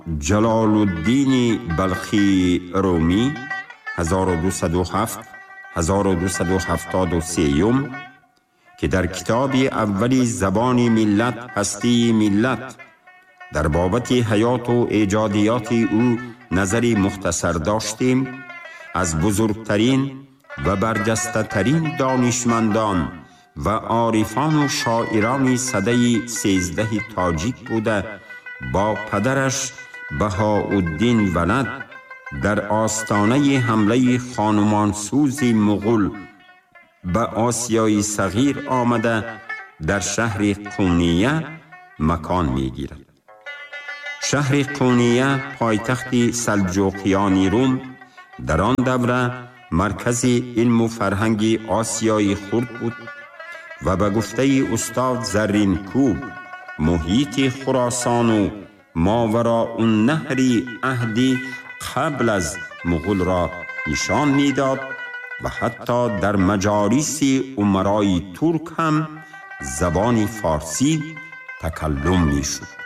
جلال الدین بلخی رومی 1207-1273 که در کتاب اولی زبان ملت هستی ملت در بابت حیات و ایجادیات او نظری مختصر داشتیم، از بزرگترین و برجسته ترین دانشمندان و عارفان و شاعران سده 13 تاجیک بوده با پدرش بهاءالدین ولد در آستانه حمله خانمانسوز مغول به آسیای صغیر آمده در شهر قونیه مکان می‌گیرد. شهر قونیه پایتخت سلجوقیان روم در آن دوره مرکز علم و فرهنگ آسیای خرد بود و به گفته استاد زرین کوب محیط خراسان و ماوراء النهر عهدی قبل از مغول را نشان می‌داد و حتی در مجالس امرای ترک هم زبان فارسی تکلم می‌شد.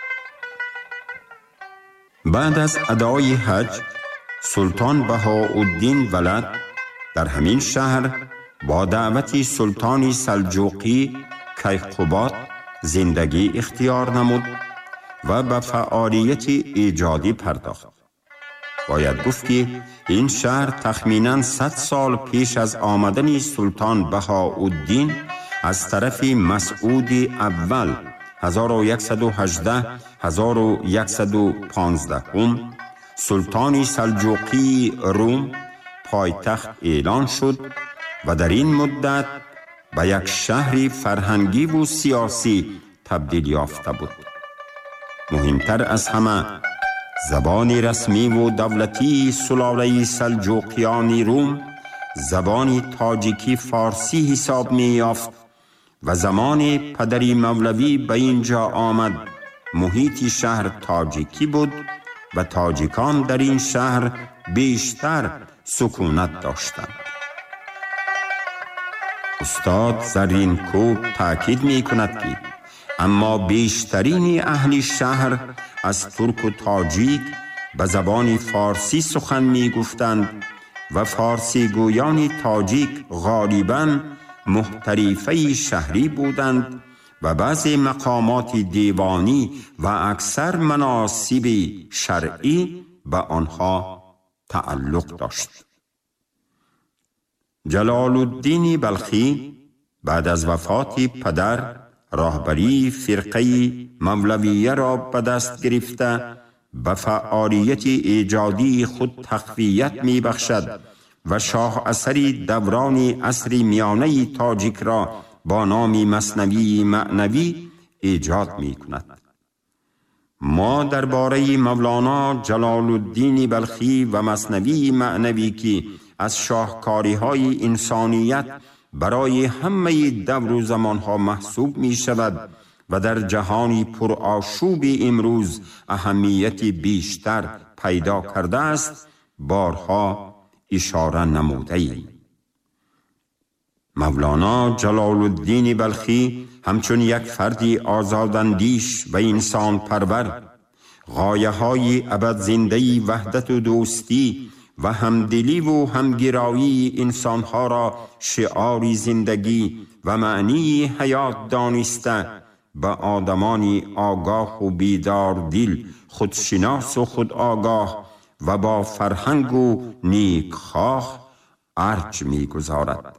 بعد از ادای حج سلطان بهاءالدین ولد در همین شهر با دعوت سلطان سلجوقی کیقوباد زندگی اختیار نمود و به فعالیت ایجادی پرداخت. باید گفت که این شهر تخمیناً 100 سال پیش از آمدن سلطان بهاءالدین از طرف مسعود اول 1118-1115 سلطان سلجوقی روم پایتخت اعلان شد و در این مدت به یک شهر فرهنگی و سیاسی تبدیل یافته بود. مهمتر از همه زبان رسمی و دولتی سلاله سلجوقیان روم زبان تاجیکی فارسی حساب می یافت و زمان پدری مولوی به اینجا آمد محیط شهر تاجیکی بود و تاجیکان در این شهر بیشتر سکونت داشتند. استاد زرین کوب تأکید می کند که اما بیشترین اهل شهر از ترک و تاجیک به زبان فارسی سخن می گفتند و فارسی گویان تاجیک غالباً محترفه شهری بودند و بعضی مقامات دیوانی و اکثر مناصب شرعی به آنها تعلق داشت. جلال الدین بلخی بعد از وفات پدر راهبری فرقه مولویه را به دست گرفته به فعالیت ایجادی خود تقویت می بخشد و شاه اثری دوران عصر میانه تاجیک را با نام مثنوی معنوی ایجاد می کند. ما درباره مولانا جلال الدین بلخی و مثنوی معنوی که از شاهکاری های انسانیت برای همه دور و زمانها محسوب می شود و در جهانی پرآشوب امروز اهمیت بیشتر پیدا کرده است بارها اشاره نموده ایم. مولانا جلال الدین بلخی همچون یک فردی آزاداندیش و انسان پرور غایه های ابد زنده وحدت و دوستی و همدلی و همگرایی انسانها را شعار زندگی و معنی حیات دانسته به آدمانی آگاه و بیدار دل، خودشناس و خود آگاه و با فرهنگ و نیکخواه ارج می گذارد.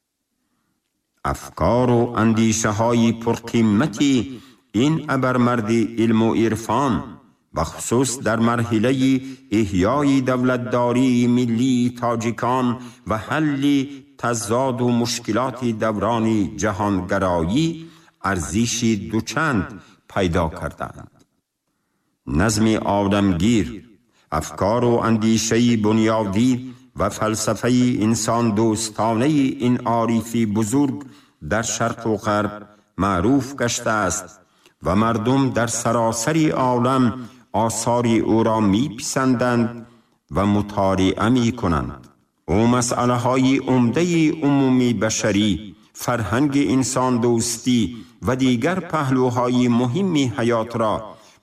افکار و اندیشه های پرقیمتی این ابرمرد علم و عرفان بخصوص در مرحله احیای دولتداری ملی تاجیکان و حل تضاد و مشکلات دوران جهانگرایی ارزش دوچند پیدا کردند. نظم آدمگیر، افکار و اندیشه بنیادی و فلسفه انسان دوستانه این عارفی بزرگ در شرق و غرب معروف گشته است و مردم در سراسر عالم آثار او را می پسندند و مطالعه می کنند. او مسئله های عمده عمومی بشری، فرهنگ انسان دوستی و دیگر پهلوهای مهم حیات را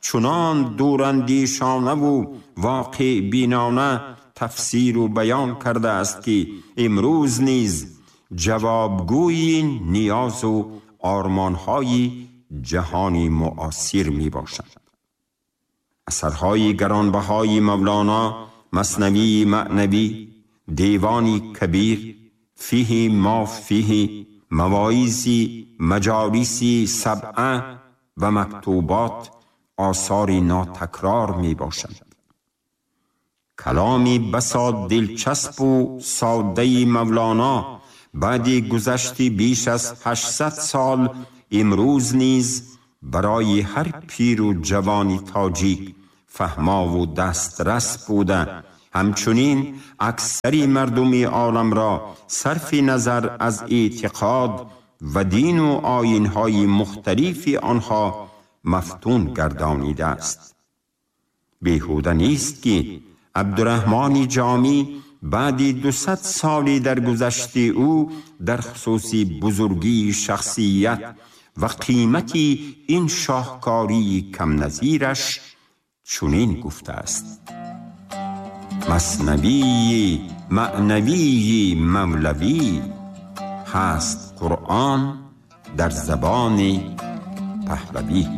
چنان دوراندیشانه و واقع بینانه تفسیر و بیان کرده است که امروز نیز جوابگوی نیاز و آرمانهای جهانی معاصر می باشد. اثرهای گرانبهای مولانا، مثنوی معنوی، دیوانی کبیر، فیه ما فیه، مواعظی، مجالسی سبعه و مکتوبات آثار ناتکرار می باشد. کلامی بسا دلچسب و ساده مولانا بعد گذشتی بیش از 800 سال امروز نیز برای هر پیر و جوانی تاجیک فهما و دسترس بوده. همچنین اکثری مردم عالم را صرف نظر از اعتقاد و دین و آیین‌های مختلف آنها مفتون گردانیده است. بیهوده نیست که عبدالرحمن جامی بعد 200 سالی در گذشته او در خصوص بزرگی شخصیت و قیمتی این شاهکاری کم نظیرش چنین گفته است: مثنوی معنوی مولوی هست قرآن در زبان پهلوی.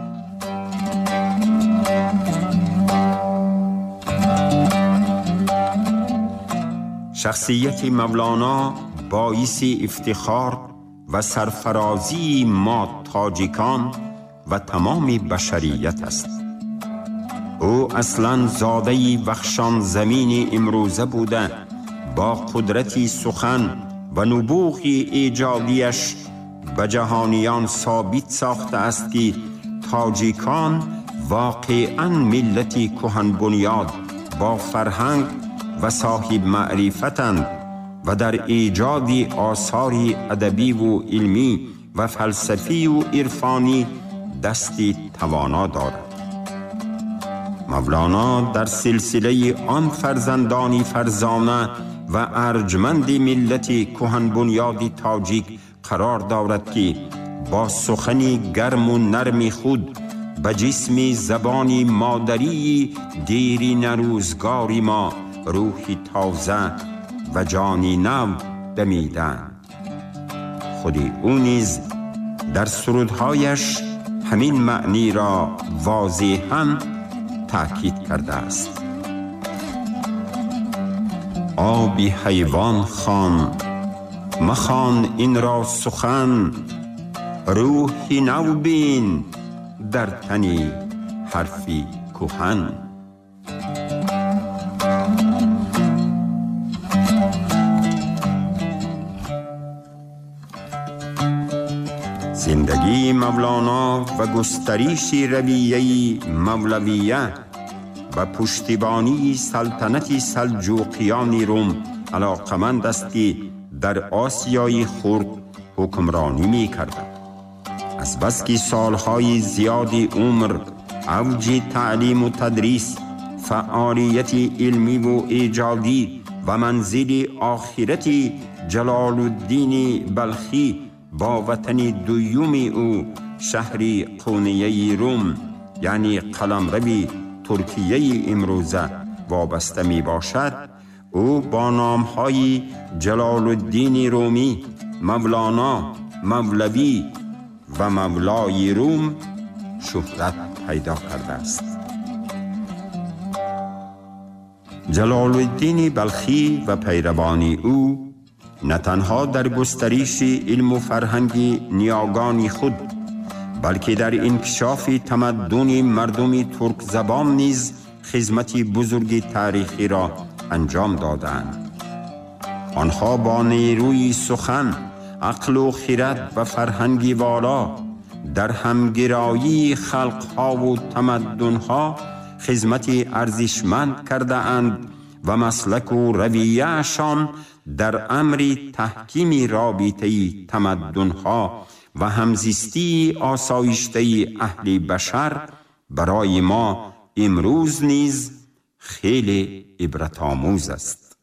شخصیت مولانا باعث افتخار و سرفرازی ما تاجیکان و تمام بشریت است. او اصلاً زاده وخشان زمین امروزه بوده، با قدرتی سخن و نبوغ ایجادیش به جهانیان ثابت ساخته است که تاجیکان واقعاً ملتی کهن بنیاد با فرهنگ و صاحب معرفتند و در ایجاد آثار ادبی و علمی و فلسفی و عرفانی دستی توانا دارد. مولانا در سلسله آن فرزندان فرزانه و ارجمند ملت کهن بنیاد تاجیک قرار دارد که با سخنی گرم و نرم خود به جسم زبان مادری دیرین روزگاری ما روحی تازه و جانی نو دمیدند. خود او نیز در سرودهایش همین معنی را واضحاً تأکید کرده است. آبی حیوان خوان مخوان این را سخن، روحی نو بین در تنی حرفی کهن. زندگی مولانا و گستریش رویه مولویه و پشتیبانی سلطنت سلجوقیان روم علاقمند است که در آسیای خرد حکمرانی می کرد. از بس که سالهای زیادی عمر، اوج تعلیم و تدریس، فعالیت علمی و ایجادی و منزل آخرت جلال الدین بلخی با وطن دویم او شهر قونیه روم یعنی قلمرو ترکیه امروزه وابسته می باشد، او با نامهای جلال الدین رومی، مولانا، مولوی و مولای روم شهرت پیدا کرده است. جلال الدین بلخی و پیروان او نه تنها در گستریش علم و فرهنگ نیاگان خود بلکه در انکشاف تمدن مردم ترک زبان نیز خدمت بزرگ تاریخی را انجام دادند. آنها با نیروی سخن، عقل و خرد و فرهنگ والا در همگرایی خلقها و تمدنها خدمت ارزشمند کرده اند و مسلک و رویه‌شان در امر تحکیم رابطه تمدنها و همزیستی آسایشته اهل بشر برای ما امروز نیز خیلی عبرت آموز است.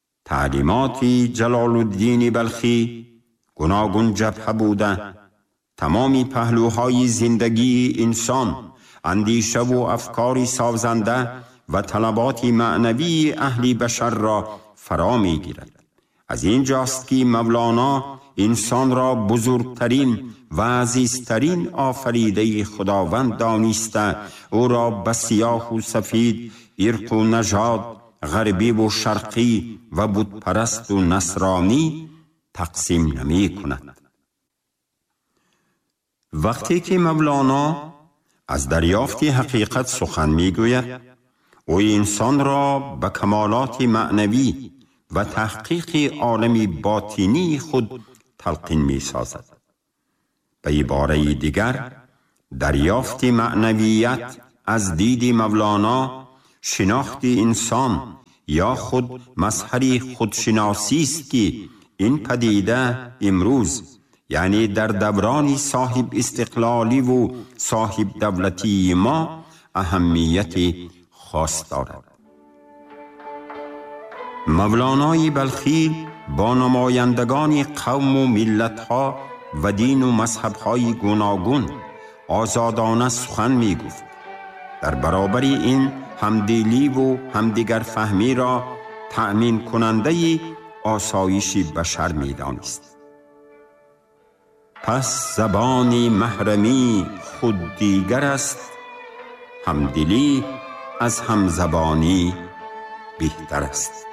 تعلیمات جلال الدین بلخی گوناگون جبهه بوده، تمامی پهلوهای زندگی انسان، اندیشه و افکار سازنده و طلبات معنوی اهل بشر را فرا می گیرد. از این جاست که مولانا انسان را بزرگترین و عزیزترین آفریده خداوند دانسته او را به سیاه و سفید، عرق و نژاد، غربی و شرقی و بتپرست و نصرانی تقسیم نمی کند. وقتی که مولانا از دریافت حقیقت سخن می گوید، او انسان را به کمالات معنوی و تحقیق عالم باطنی خود تلقین می سازد. به عباره دیگر، دریافت معنویت از دید مولانا شناخت انسان یا خود مظهر خودشناسی است که این پدیده امروز، یعنی در دوران صاحب استقلالی و صاحب دولتی ما، اهمیت خاص دارد. مولانای بلخی با نمایندگان قوم و ملت‌ها و دین و مذهب‌های گوناگون آزادانه سخن می‌گفت. در برابر این همدلی و همدیگر فهمی را تأمین کننده آسایش بشر می‌دانست. پس زبان محرمی خود دیگر است، همدلی از همزبانی بهتر است.